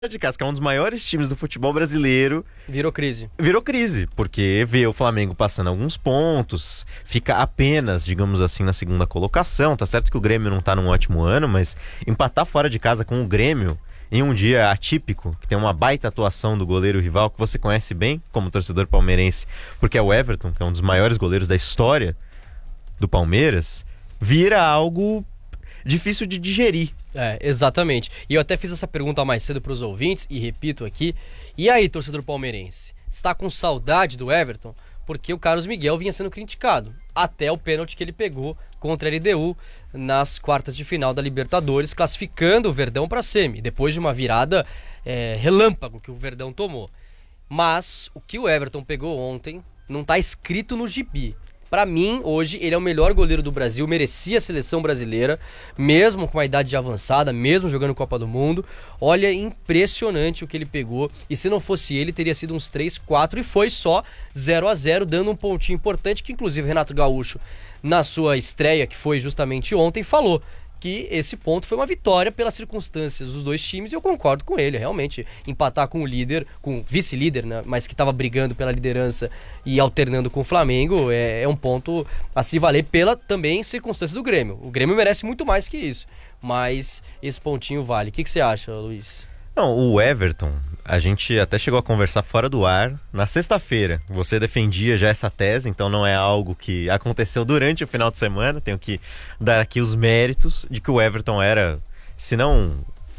de casa, que é um dos maiores times do futebol brasileiro, Virou crise. virou crise, porque vê o Flamengo passando alguns pontos, fica apenas, digamos assim, na segunda colocação. Tá certo que o Grêmio não tá num ótimo ano, mas empatar fora de casa com o Grêmio em um dia atípico, que tem uma baita atuação do goleiro rival, que você conhece bem como torcedor palmeirense, porque é o Everton, que é um dos maiores goleiros da história do Palmeiras, vira algo difícil de digerir. Exatamente. E eu até fiz essa pergunta mais cedo para os ouvintes e repito aqui. E aí, torcedor palmeirense? Está com saudade do Everton? Porque o Carlos Miguel vinha sendo criticado. Até o pênalti que ele pegou contra a LDU nas quartas de final da Libertadores, classificando o Verdão para a semi, depois de uma virada relâmpago que o Verdão tomou. Mas o que o Everton pegou ontem não está escrito no gibi. Pra mim, hoje, ele é o melhor goleiro do Brasil, merecia a seleção brasileira, mesmo com a idade avançada, mesmo jogando Copa do Mundo. Olha, impressionante o que ele pegou, e se não fosse ele, teria sido uns 3, 4, e foi só 0-0, dando um pontinho importante, que inclusive Renato Gaúcho, na sua estreia, que foi justamente ontem, falou que esse ponto foi uma vitória pelas circunstâncias dos dois times, e eu concordo com ele, realmente, empatar com o líder, com o vice-líder, né, mas que estava brigando pela liderança e alternando com o Flamengo, é um ponto a se valer pela também circunstância do Grêmio. O Grêmio merece muito mais que isso, mas esse pontinho vale. O que você acha, Luiz? Não, o Everton, a gente até chegou a conversar fora do ar na sexta-feira. Você defendia já essa tese, então não é algo que aconteceu durante o final de semana. Tenho que dar aqui os méritos de que o Everton era, se não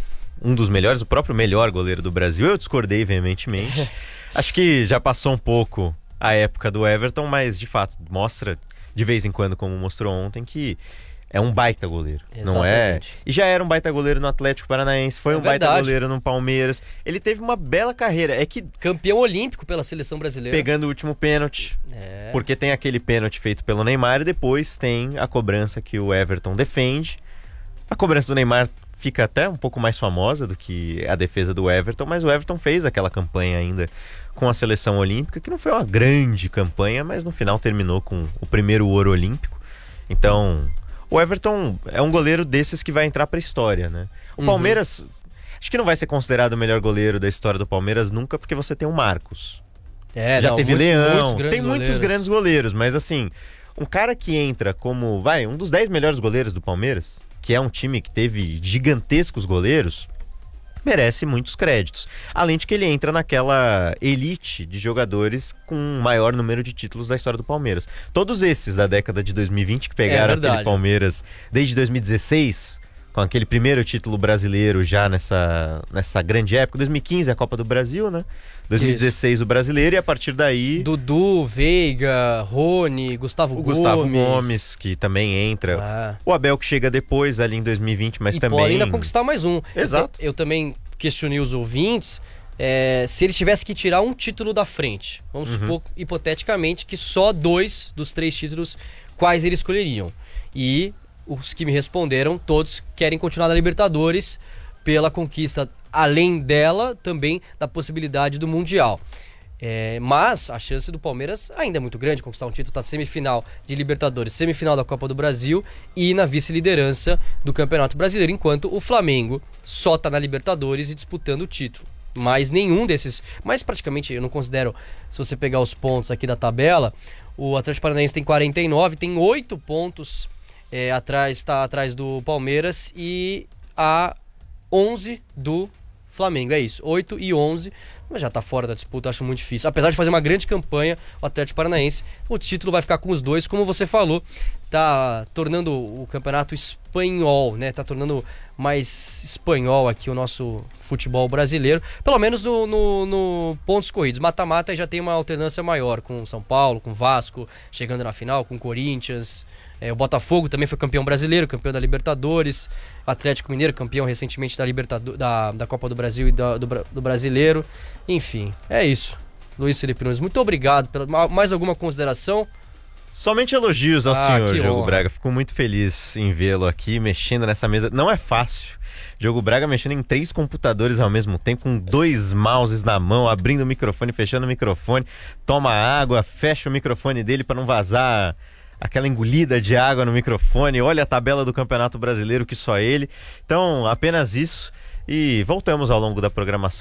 um dos melhores, o próprio melhor goleiro do Brasil. Eu discordei veementemente. Acho que já passou um pouco a época do Everton, mas de fato mostra de vez em quando, como mostrou ontem, que é um baita goleiro. Exatamente. Não é? E já era um baita goleiro no Atlético Paranaense, foi um baita goleiro no Palmeiras. Ele teve uma bela carreira. É que campeão olímpico pela seleção brasileira. Pegando o último pênalti. Porque tem aquele pênalti feito pelo Neymar e depois tem a cobrança que o Everton defende. A cobrança do Neymar fica até um pouco mais famosa do que a defesa do Everton, mas o Everton fez aquela campanha ainda com a seleção olímpica, que não foi uma grande campanha, mas no final terminou com o primeiro ouro olímpico. Então, o Everton é um goleiro desses que vai entrar pra história, né? O Palmeiras, acho que não vai ser considerado o melhor goleiro da história do Palmeiras nunca, porque você tem o Marcos. Já teve Leão, tem muitos grandes goleiros, mas assim, um cara que entra como, um dos 10 melhores goleiros do Palmeiras, que é um time que teve gigantescos goleiros, merece muitos créditos. Além de que ele entra naquela elite de jogadores com o maior número de títulos da história do Palmeiras. Todos esses da década de 2020 que pegaram aquele Palmeiras desde 2016, com aquele primeiro título brasileiro já nessa grande época. 2015 a Copa do Brasil, né? 2016 o brasileiro, e a partir daí Dudu, Veiga, Rony, Gustavo Gomes, que também entra. O Abel, que chega depois ali em 2020, mas também pode ainda conquistar mais um. Exato. Eu também questionei os ouvintes se ele tivesse que tirar um título da frente. Vamos supor, hipoteticamente, que só 2 dos 3 títulos quais ele escolheriam. E os que me responderam, todos querem continuar na Libertadores pela conquista, além dela, também da possibilidade do Mundial. Mas a chance do Palmeiras ainda é muito grande de conquistar um título, tá semifinal de Libertadores, semifinal da Copa do Brasil e na vice-liderança do Campeonato Brasileiro, enquanto o Flamengo só tá na Libertadores e disputando o título. Mas nenhum desses, mas praticamente eu não considero, se você pegar os pontos aqui da tabela, o Atlético Paranaense tem 49, tem 8 pontos está atrás do Palmeiras e a 11 do Flamengo, é isso, 8 e 11, mas já tá fora da disputa, acho muito difícil. Apesar de fazer uma grande campanha, o Atlético Paranaense, o título vai ficar com os dois, como você falou, tá tornando o campeonato espanhol, né? Tá tornando mais espanhol aqui o nosso futebol brasileiro, pelo menos no pontos corridos. Mata-mata já tem uma alternância maior, com São Paulo, com Vasco, chegando na final, com Corinthians. O Botafogo também foi campeão brasileiro, campeão da Libertadores. Atlético Mineiro, campeão recentemente da Copa do Brasil e do Brasileiro. Enfim, é isso. Luiz Felipe Nunes, muito obrigado. Mais alguma consideração? Somente elogios ao senhor Diogo Braga. Fico muito feliz em vê-lo aqui, mexendo nessa mesa. Não é fácil. Diogo Braga mexendo em 3 computadores ao mesmo tempo, com 2 mouses na mão, abrindo o microfone, fechando o microfone. Toma água, fecha o microfone dele para não vazar aquela engolida de água no microfone. Olha a tabela do Campeonato Brasileiro, que só ele. Então, apenas isso. E voltamos ao longo da programação